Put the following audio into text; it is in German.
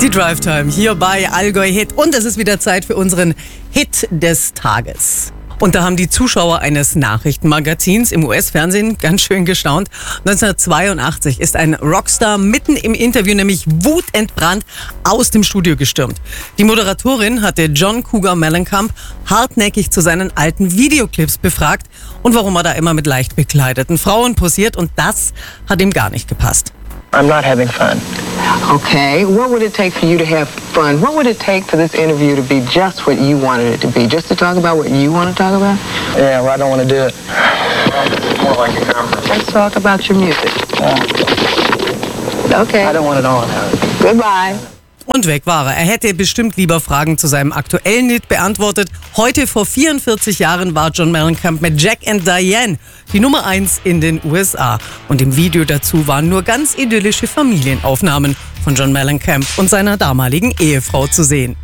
Die Drive Time hier bei Allgäu Hit. Und es ist wieder Zeit für unseren Hit des Tages. Und da haben die Zuschauer eines Nachrichtenmagazins im US-Fernsehen ganz schön gestaunt. 1982 ist ein Rockstar mitten im Interview, nämlich wutentbrannt, aus dem Studio gestürmt. Die Moderatorin hatte John Cougar Mellencamp hartnäckig zu seinen alten Videoclips befragt und warum er da immer mit leicht bekleideten Frauen posiert. Und das hat ihm gar nicht gepasst. I'm not having fun. Okay, what would it take for you to have fun? What would it take for this interview to be just what you wanted it to be? Just to talk about what you want to talk about? Yeah, well, I don't want to do it. More like a conference. Let's talk about your music. Okay. I don't want it on. Goodbye. Und weg war er. Er hätte bestimmt lieber Fragen zu seinem aktuellen Hit beantwortet. Heute vor 44 Jahren war John Mellencamp mit Jack and Diane die Nummer 1 in den USA. Und im Video dazu waren nur ganz idyllische Familienaufnahmen von John Mellencamp und seiner damaligen Ehefrau zu sehen.